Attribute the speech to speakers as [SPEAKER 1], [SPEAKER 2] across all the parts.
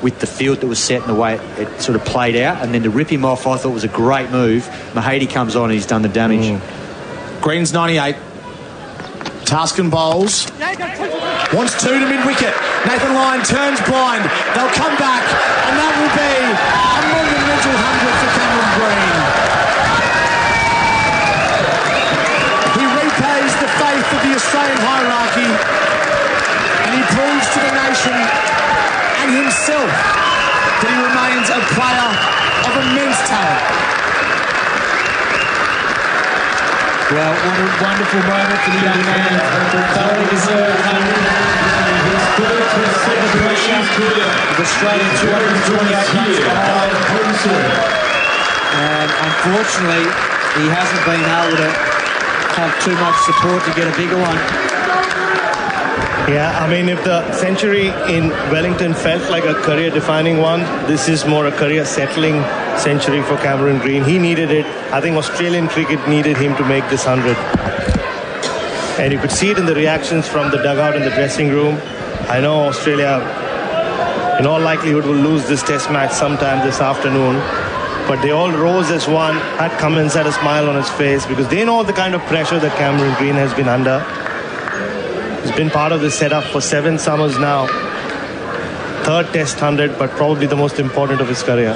[SPEAKER 1] with the field that was set and the way it sort of played out, and then to rip him off I thought was a great move. Mahady comes on and he's done the damage.
[SPEAKER 2] Green's 98. Taskin bowls. Wants 2 to mid-wicket. Nathan Lyon turns blind. They'll come back, and that will be a monumental 100 for Cameron Green. He repays the faith of the Australian hierarchy, and he proves to the nation and himself that he remains a player of immense talent.
[SPEAKER 3] Well, what a wonderful moment for the young man. Thoroughly deserved 100. His first celebration of Australia 228 runs behind.
[SPEAKER 1] And unfortunately, he hasn't been able to have too much support to get a bigger one.
[SPEAKER 4] Yeah, I mean, if the century in Wellington felt like a career-defining one, this is more a career-settling century for Cameron Green. He needed it. I think Australian cricket needed him to make this 100. And you could see it in the reactions from the dugout in the dressing room. I know Australia, in all likelihood, will lose this test match sometime this afternoon. But they all rose as one. Pat Cummins had a smile on his face because they know the kind of pressure that Cameron Green has been under. He's been part of the setup for 7 summers now. 3rd Test 100, but probably the most important of his career.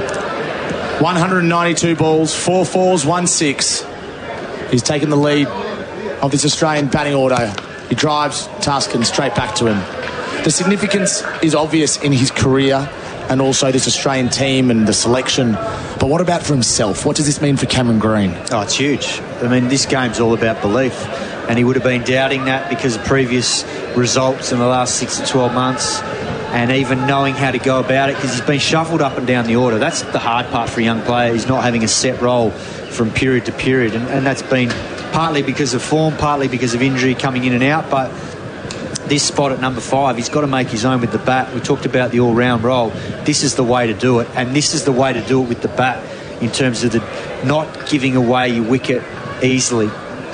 [SPEAKER 2] 192 balls, 4 fours, 1 6. He's taken the lead of this Australian batting order. He drives Taskin straight back to him. The significance is obvious in his career and also this Australian team and the selection. But what about for himself? What does this mean for Cameron Green?
[SPEAKER 1] Oh, it's huge. I mean, this game's all about belief. And he would have been doubting that because of previous results in the last 6 to 12 months, and even knowing how to go about it because he's been shuffled up and down the order. That's the hard part for a young player. He's not having a set role from period to period, and that's been partly because of form, partly because of injury coming in and out. But this spot at number 5, he's got to make his own with the bat. We talked about the all-round role. This is the way to do it, and this is the way to do it with the bat in terms of the not giving away your wicket easily.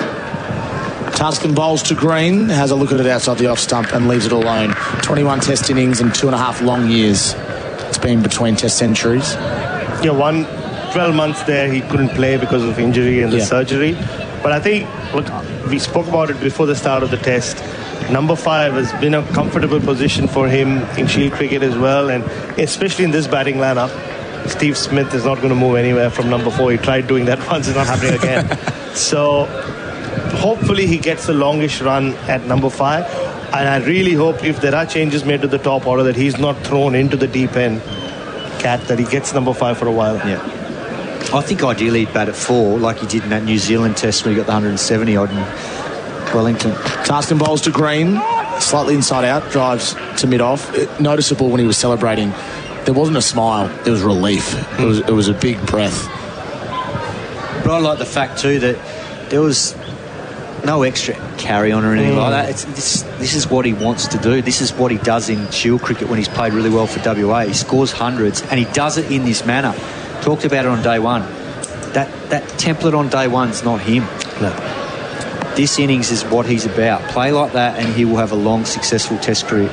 [SPEAKER 2] Taskin bowls to Green, has a look at it outside the off stump and leaves it alone. 21 test innings and 2.5 long years it's been between test centuries.
[SPEAKER 4] Yeah, 12 months there he couldn't play because of injury and the surgery. But I think, look, we spoke about it before the start of the test. Number 5 has been a comfortable position for him in Shield cricket as well, and especially in this batting lineup. Steve Smith is not going to move anywhere from number 4. He tried doing that once, it's not happening again. So hopefully he gets the longish run at number 5, and I really hope if there are changes made to the top order that he's not thrown into the deep end, that he gets number 5 for a while.
[SPEAKER 1] Yeah, I think ideally he'd bat at 4 like he did in that New Zealand test when he got the 170 odd in Wellington.
[SPEAKER 2] Taskin bowls to Green, slightly inside out, drives to mid-off. Noticeable when he was celebrating, there wasn't a smile, there was relief. It was a big breath.
[SPEAKER 1] But I like the fact too that there was no extra carry on or anything like that. This is what he wants to do. This is what he does in Shield cricket when he's played really well for WA. He scores hundreds and he does it in this manner. Talked about it on day one. That template on day one's not him.
[SPEAKER 2] No.
[SPEAKER 1] This innings is what he's about. Play like that and he will have a long, successful test career.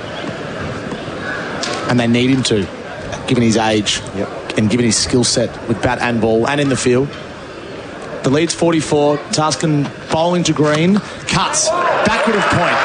[SPEAKER 2] And they need him to, given his age and given his skill set with bat and ball and in the field. The lead's 44. Taskin bowling to Green. Cuts. Backward of point.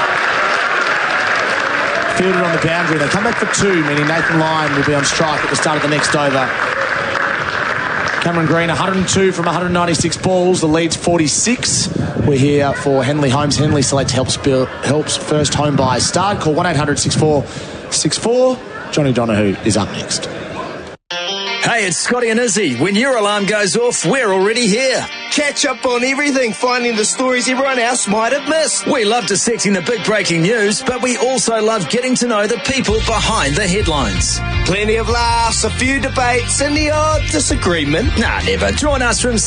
[SPEAKER 2] Fielded on the boundary. They come back for 2, meaning Nathan Lyon will be on strike at the start of the next over. Cameron Green, 102 from 196 balls. The lead's 46. We're here for Henley Homes. Henley Select helps first home buyers start. Call 1-800-6464. Johnny Donoghue is up next.
[SPEAKER 5] Hey, it's Scotty and Izzy. When your alarm goes off, we're already here.
[SPEAKER 6] Catch up on everything, finding the stories everyone else might have missed.
[SPEAKER 5] We love dissecting the big breaking news, but we also love getting to know the people behind the headlines.
[SPEAKER 6] Plenty of laughs, a few debates, and the odd disagreement.
[SPEAKER 5] Nah, never. Join us from